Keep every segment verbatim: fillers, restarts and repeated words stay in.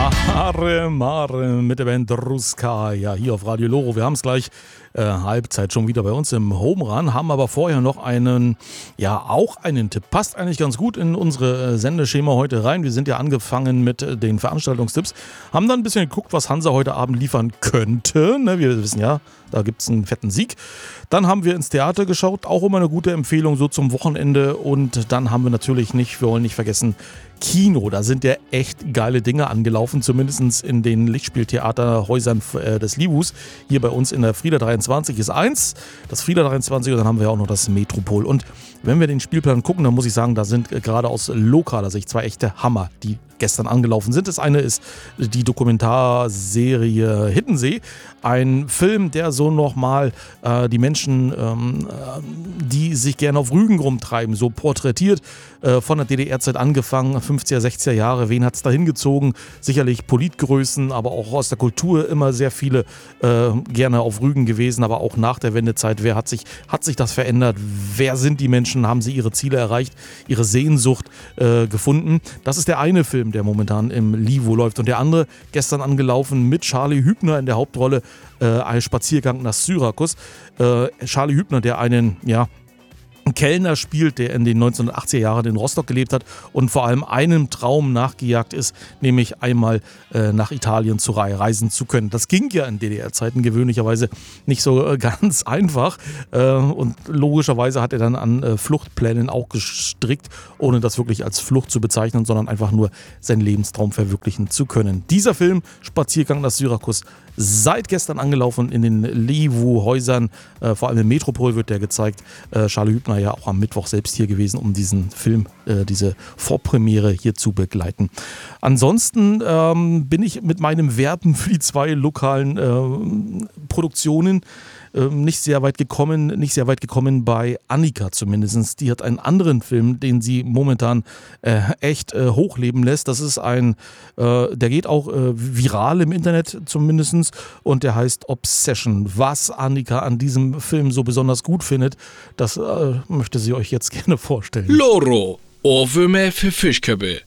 Mare Mare mit der Band Ruska, ja, hier auf Radio Loro. Wir haben es gleich äh, Halbzeit schon wieder bei uns im Home Run, haben aber vorher noch einen, ja, auch einen Tipp. Passt eigentlich ganz gut in unsere äh, Sendeschema heute rein. Wir sind ja angefangen mit äh, den Veranstaltungstipps, haben dann ein bisschen geguckt, was Hansa heute Abend liefern könnte. Ne, wir wissen ja, da gibt es einen fetten Sieg. Dann haben wir ins Theater geschaut, auch immer eine gute Empfehlung so zum Wochenende. Und dann haben wir natürlich nicht, wir wollen nicht vergessen, Kino. Da sind ja echt geile Dinge angelaufen, zumindest in den Lichtspieltheaterhäusern des Livus. Hier bei uns in der Frieda dreiundzwanzig ist eins, das Frieda dreiundzwanzig, und dann haben wir auch noch das Metropol. Und wenn wir den Spielplan gucken, dann muss ich sagen, da sind gerade aus lokaler Sicht zwei echte Hammer, die gestern angelaufen sind. Das eine ist die Dokumentarserie Hiddensee, ein Film, der so nochmal äh, die Menschen, ähm, die sich gerne auf Rügen rumtreiben, so porträtiert, äh, von der D D R-Zeit angefangen, fünfziger, sechziger Jahre, wen hat es da hingezogen? Sicherlich Politgrößen, aber auch aus der Kultur immer sehr viele äh, gerne auf Rügen gewesen, aber auch nach der Wendezeit, wer hat sich, hat sich das verändert? Wer sind die Menschen? Haben sie ihre Ziele erreicht? Ihre Sehnsucht äh, gefunden? Das ist der eine Film, der momentan im Livo läuft. Und der andere, gestern angelaufen mit Charlie Hübner in der Hauptrolle, äh, ein Spaziergang nach Syrakus. Äh, Charlie Hübner, der einen, ja, Kellner spielt, der in den neunzehnhundertachtziger Jahren in Rostock gelebt hat und vor allem einem Traum nachgejagt ist, nämlich einmal äh, nach Italien zu reisen zu können. Das ging ja in D D R-Zeiten gewöhnlicherweise nicht so äh, ganz einfach äh, und logischerweise hat er dann an äh, Fluchtplänen auch gestrickt, ohne das wirklich als Flucht zu bezeichnen, sondern einfach nur seinen Lebenstraum verwirklichen zu können. Dieser Film, Spaziergang nach Syrakus, seit gestern angelaufen in den Livu-Häusern, äh, vor allem im Metropol wird der gezeigt. Äh, Charlie Hübner ja auch am Mittwoch selbst hier gewesen, um diesen Film, äh, diese Vorpremiere hier zu begleiten. Ansonsten ähm, bin ich mit meinem Werben für die zwei lokalen äh, Produktionen nicht sehr weit gekommen, nicht sehr weit gekommen bei Annika zumindest. Die hat einen anderen Film, den sie momentan äh, echt äh, hochleben lässt. Das ist ein, äh, der geht auch äh, viral im Internet zumindest und der heißt Obsession. Was Annika an diesem Film so besonders gut findet, das äh, möchte sie euch jetzt gerne vorstellen. Loro, Ohrwürmer für Fischköppe.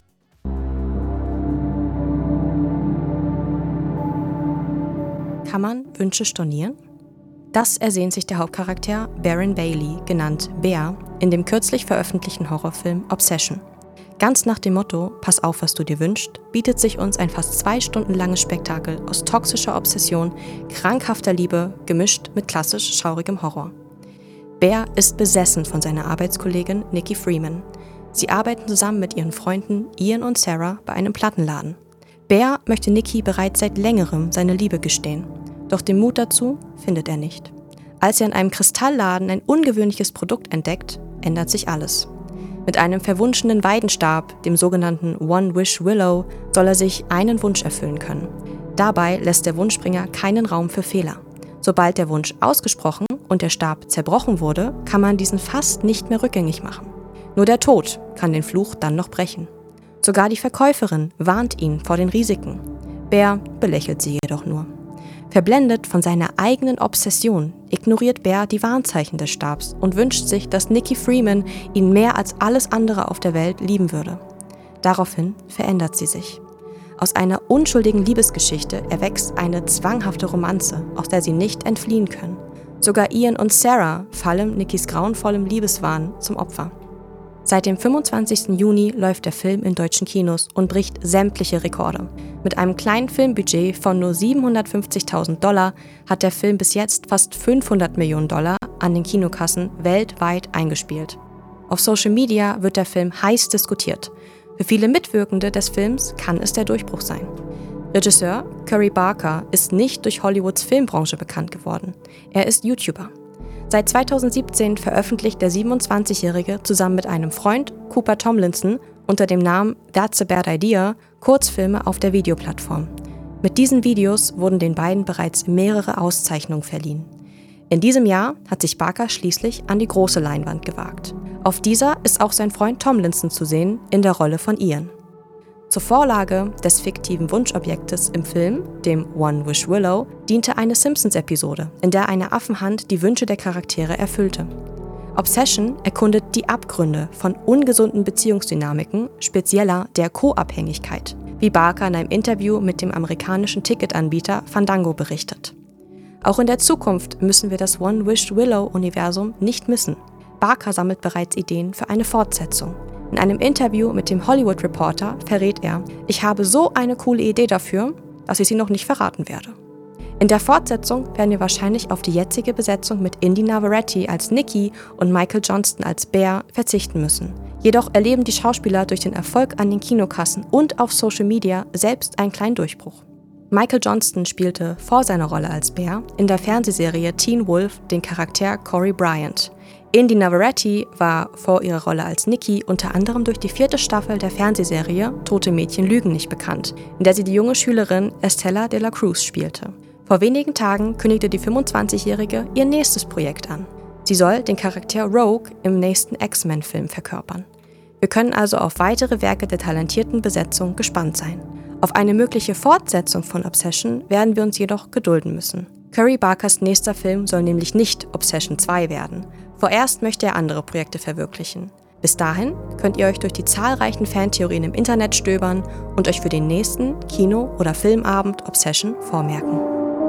Kann man Wünsche stornieren? Das ersehnt sich der Hauptcharakter Baron Bailey, genannt Bear, in dem kürzlich veröffentlichten Horrorfilm Obsession. Ganz nach dem Motto „Pass auf, was du dir wünschst“, bietet sich uns ein fast zwei Stunden langes Spektakel aus toxischer Obsession, krankhafter Liebe, gemischt mit klassisch schaurigem Horror. Bear ist besessen von seiner Arbeitskollegin Nikki Freeman. Sie arbeiten zusammen mit ihren Freunden Ian und Sarah bei einem Plattenladen. Bear möchte Nikki bereits seit längerem seine Liebe gestehen. Doch den Mut dazu findet er nicht. Als er in einem Kristallladen ein ungewöhnliches Produkt entdeckt, ändert sich alles. Mit einem verwunschenen Weidenstab, dem sogenannten One Wish Willow, soll er sich einen Wunsch erfüllen können. Dabei lässt der Wunschbringer keinen Raum für Fehler. Sobald der Wunsch ausgesprochen und der Stab zerbrochen wurde, kann man diesen fast nicht mehr rückgängig machen. Nur der Tod kann den Fluch dann noch brechen. Sogar die Verkäuferin warnt ihn vor den Risiken. Bear belächelt sie jedoch nur. Verblendet von seiner eigenen Obsession ignoriert Bear die Warnzeichen des Stabs und wünscht sich, dass Nikki Freeman ihn mehr als alles andere auf der Welt lieben würde. Daraufhin verändert sie sich. Aus einer unschuldigen Liebesgeschichte erwächst eine zwanghafte Romanze, aus der sie nicht entfliehen können. Sogar Ian und Sarah fallen Nickys grauenvollem Liebeswahn zum Opfer. Seit dem fünfundzwanzigsten Juni läuft der Film in deutschen Kinos und bricht sämtliche Rekorde. Mit einem kleinen Filmbudget von nur siebenhundertfünfzigtausend Dollar hat der Film bis jetzt fast fünfhundert Millionen Dollar an den Kinokassen weltweit eingespielt. Auf Social Media wird der Film heiß diskutiert. Für viele Mitwirkende des Films kann es der Durchbruch sein. Regisseur Curry Barker ist nicht durch Hollywoods Filmbranche bekannt geworden. Er ist YouTuber. Seit zweitausendsiebzehn veröffentlicht der siebenundzwanzigjährige zusammen mit einem Freund, Cooper Tomlinson, unter dem Namen That's a Bad Idea, Kurzfilme auf der Videoplattform. Mit diesen Videos wurden den beiden bereits mehrere Auszeichnungen verliehen. In diesem Jahr hat sich Barker schließlich an die große Leinwand gewagt. Auf dieser ist auch sein Freund Tomlinson zu sehen, in der Rolle von Ian. Zur Vorlage des fiktiven Wunschobjektes im Film, dem One Wish Willow, diente eine Simpsons-Episode, in der eine Affenhand die Wünsche der Charaktere erfüllte. Obsession erkundet die Abgründe von ungesunden Beziehungsdynamiken, spezieller der Co-Abhängigkeit. wie Barker in einem Interview mit dem amerikanischen Ticketanbieter Fandango berichtet. Auch in der Zukunft müssen wir das One-Wish-Willow-Universum nicht missen. Barker sammelt bereits Ideen für eine Fortsetzung. In einem Interview mit dem Hollywood Reporter verrät er: Ich habe so eine coole Idee dafür, dass ich sie noch nicht verraten werde. In der Fortsetzung werden wir wahrscheinlich auf die jetzige Besetzung mit Indy Navarrete als Nikki und Michael Johnston als Bear verzichten müssen. Jedoch erleben die Schauspieler durch den Erfolg an den Kinokassen und auf Social Media selbst einen kleinen Durchbruch. Michael Johnston spielte vor seiner Rolle als Bear in der Fernsehserie Teen Wolf den Charakter Corey Bryant. Indy Navarrete war vor ihrer Rolle als Nikki unter anderem durch die vierte Staffel der Fernsehserie Tote Mädchen lügen nicht bekannt, in der sie die junge Schülerin Estella de la Cruz spielte. Vor wenigen Tagen kündigte die fünfundzwanzigjährige ihr nächstes Projekt an. Sie soll den Charakter Rogue im nächsten X-Men-Film verkörpern. Wir können also auf weitere Werke der talentierten Besetzung gespannt sein. Auf eine mögliche Fortsetzung von Obsession werden wir uns jedoch gedulden müssen. Curry Barkers nächster Film soll nämlich nicht Obsession zwei werden. Vorerst möchte er andere Projekte verwirklichen. Bis dahin könnt ihr euch durch die zahlreichen Fantheorien im Internet stöbern und euch für den nächsten Kino- oder Filmabend Obsession vormerken.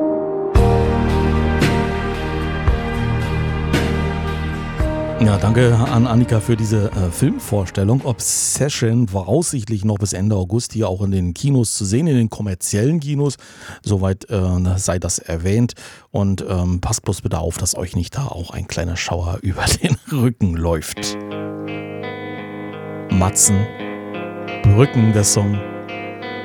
Ja, danke an Annika für diese äh, Filmvorstellung. Obsession voraussichtlich noch bis Ende August hier auch in den Kinos zu sehen, in den kommerziellen Kinos. Soweit äh, sei das erwähnt. Und ähm, passt bloß bitte auf, dass euch nicht da auch ein kleiner Schauer über den Rücken läuft. Matzen, Brücken, der Song.